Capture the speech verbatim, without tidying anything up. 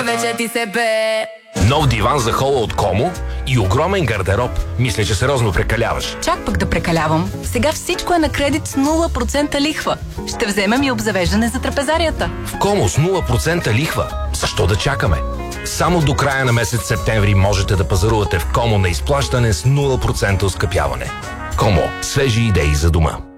вече ти се бе. Нов диван за хола от Комо и огромен гардероб. Мисля, че сериозно прекаляваш. Чак пък да прекалявам. Сега всичко е на кредит с нула процента лихва. Ще вземем и обзавеждане за трапезарията. В Комо с нула процента лихва. Защо да чакаме? Само до края на месец септември можете да пазарувате в Комо на изплащане с нула процента оскъпяване. Комо. Свежи идеи за дома.